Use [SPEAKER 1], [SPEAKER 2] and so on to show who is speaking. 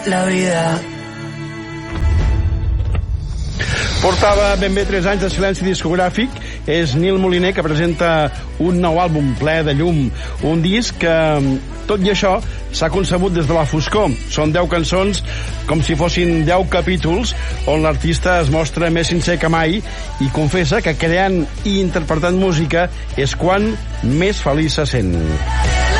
[SPEAKER 1] la vida.
[SPEAKER 2] Portava ben bé 3 anys de silenci discogràfic. És Nil Moliner, que presenta un nou àlbum ple de llum, un disc que, tot i això, s'ha concebut des de la foscor. Són 10 cançons com si fossin 10 capítols on l'artista es mostra més sincer que mai i confessa que creant i interpretant música és quan més feliç se sent.